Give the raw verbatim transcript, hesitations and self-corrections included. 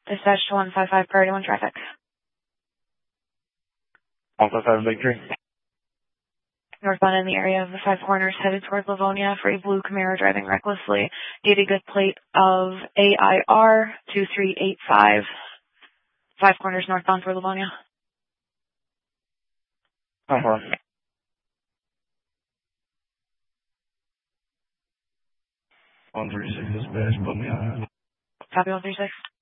Dispatch to one five five, priority one traffic. one five five Victory. Northbound in the area of the Five Corners, headed toward Livonia for a blue Camaro driving recklessly. Data good plate of A I R two three eight five. Five Corners northbound for Livonia. Uh-huh. one three six dispatch, put me on. Copy one three six.